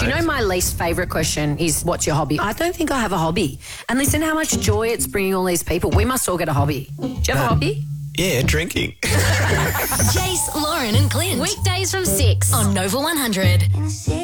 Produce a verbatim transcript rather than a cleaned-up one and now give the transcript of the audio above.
Do you know my least favourite question is, what's your hobby? I don't think I have a hobby. And listen how much joy it's bringing all these people. We must all get a hobby. Do you have a hobby? Yeah, drinking. Jace, Lauren and Clint. Weekdays from six on Nova one hundred.